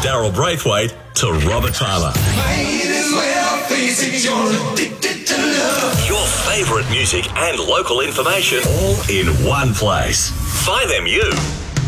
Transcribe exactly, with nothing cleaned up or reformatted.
Daryl Braithwaite to Robert Tyler. Might as well face it, you're addicted to love. Your favourite music and local information all in one place. Find them you.